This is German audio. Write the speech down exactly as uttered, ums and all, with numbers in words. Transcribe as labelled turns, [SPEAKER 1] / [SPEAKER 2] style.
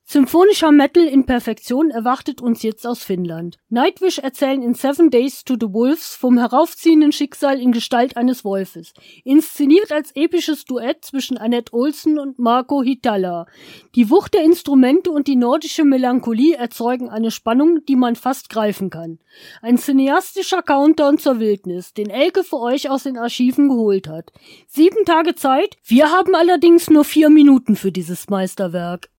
[SPEAKER 1] Symphonischer Metal in Perfektion erwartet uns jetzt aus Finnland. Nightwish erzählen in Seven Days to the Wolves vom heraufziehenden Schicksal in Gestalt eines Wolfes. Inszeniert als episches Duett zwischen Annette Olsen und Marco Hietala. Die Wucht der Instrumente und die nordische Melancholie erzeugen eine Spannung, die man fast greifen kann. Ein cineastischer Countdown zur Wildnis, den Elke für euch aus den Archiven geholt hat. Sieben Tage Zeit, wir haben allerdings nur vier Minuten für dieses Meisterwerk.